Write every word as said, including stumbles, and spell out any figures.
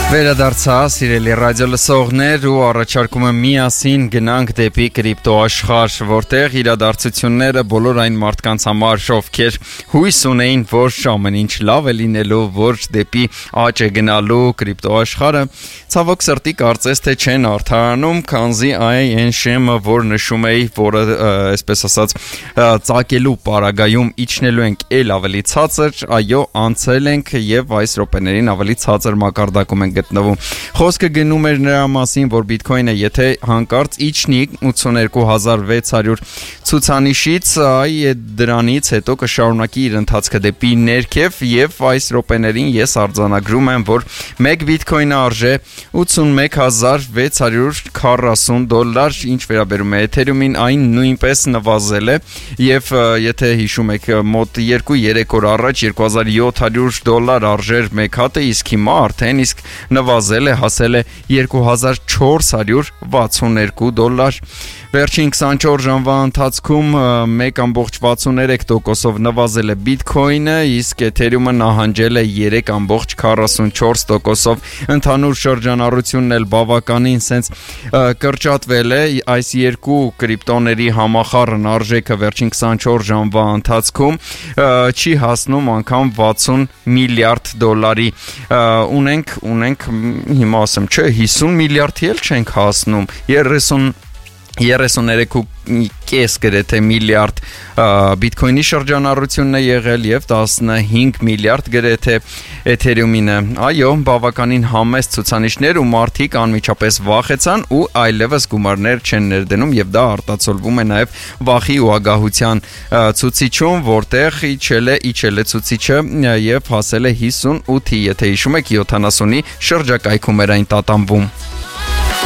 Վերադարձա, սիրելի ռադիո լսողներ ու առաջարկում եմ միասին գնանք դեպի կրիպտո աշխարհ, որտեղ իրադարձությունները բոլոր այն մարդկանց համար, ովքեր հույս ունեին, որ ամեն ինչ լավ է լինելու, որ դեպի աճ է գնալու կրիպտո աշխարհը, ցավոք սրտի կարծես թե չեն արդարանում, քանզի այն շեմը, որ նշում էի, որը այսպես ասած ծակելու պարագայում իջնելու ենք էլ ավելի ցածր, այո, անցել ենք եւ այս րոպեներին ավելի ցածր մակարդակում ենք գտնվում։ Խոսքը գնում էր նրա մասին, որ բիտքոինը եթե հանկարծ իջնի ութսունեքու հազար վեց հարյուր ցուցանիշից, այ դրանից հետո կշարունակի իր ընթացքը դեպի ներքև եւ այս րոպեներին ես արձանագրում եմ, որ մեկ բիտքոինը արժե ութսունմեկ հազար վեց հարյուր քառասուն դոլար, ինչ վերաբերում է Ethereum-ին, այն նույնպես նվազել է եւ եթե հիշում եք մոտ երկու-երեք օր առաջ երկու հազար յոթ հարյուր դոլար արժեր մեկ հատը, իսկ հիմա արդեն իսկ նվազել է, հասել է երկու հազար չորս հարյուր վաթսուններկու դոլար։ Վերջին քսանչորս ժամվա ընթացքում մեկ կόμma վաթսուն երեք տոկոսով նվազել է բիտքոինը, իսկ Ethereum-ը նահանջել է երեք կόμma քառասունչորս տոկոսով։ Ընդհանուր շրջանառությունն էլ բավականին սենց կրճատվել է, այս երկու կրիպտոների համախառն արժեքը վերջին քսանչորս ժամվա ընթացքում չի հասնում անգամ վաթսուն միլիարդ դոլարի։ Ունենք, ունենք, հիմա ասեմ, չէ, հիսուն միլիարդի էլ չենք հասնում, երեսուն երեսուներեք կես գրեթե միլիարդ բիտքոինի շրջանառությունն է եղել եւ տասնհինգ միլիարդ գրեթե Ethereum-ինը։ Այո, բավականին համեստ ցուցանիշներ ու մարդիկ անմիջապես վախեցան ու այլևս գումարներ չեն ներդնում եւ դա արտացոլվում է նաեւ վախի ու ագահության ցուցիչում, որտեղ իջել է իջել է ցուցիչը եւ հասել է հիսունութի, եթե հիշում եք յոթանասունի շրջակայքում էր այն տատանվում։